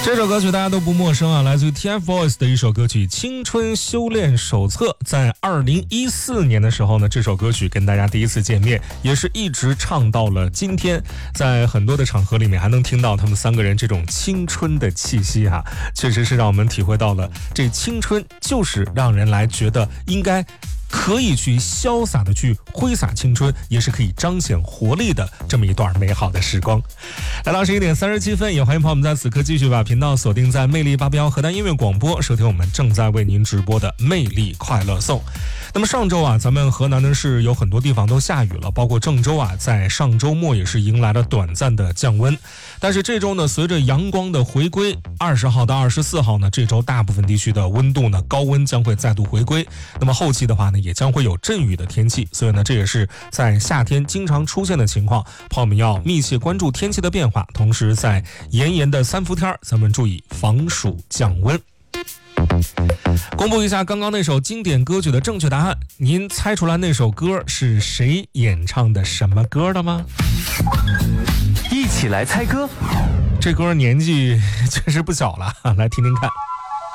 这首歌曲大家都不陌生啊，来自于 TFBOYS 的一首歌曲《青春修炼手册》。在2014年的时候呢，这首歌曲跟大家第一次见面，也是一直唱到了今天。在很多的场合里面，还能听到他们三个人这种青春的气息啊，确实是让我们体会到了这青春就是让人来觉得应该可以去潇洒的去挥洒青春，也是可以彰显活力的这么一段美好的时光。来到11点37分，也欢迎朋友们在此刻继续把频道锁定在魅力881河南音乐广播，收听我们正在为您直播的魅力快乐颂。那么上周啊，咱们河南呢是有很多地方都下雨了，包括郑州啊，在上周末也是迎来了短暂的降温。但是这周呢，随着阳光的回归，20号到24号呢，这周大部分地区的温度呢，高温将会再度回归。那么后期的话呢，也将会有阵雨的天气，所以呢，这也是在夏天经常出现的情况。朋友们要密切关注天气的变化，同时在炎炎的3伏天，咱们注意防暑降温。公布一下刚刚那首经典歌曲的正确答案，您猜出来那首歌是谁演唱的什么歌了吗？ 一起来猜歌， 这歌年纪确实不小了，来听听看。